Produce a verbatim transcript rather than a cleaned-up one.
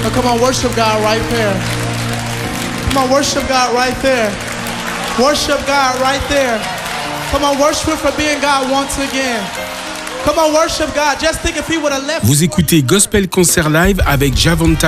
Oh, come on, worship God right there. Come on, worship God right there. Worship God right there. Come on, worship Him for being God once again. Come on, worship God. Just think if He would have left. Vous écoutez Gospel Concert Live avec Javonta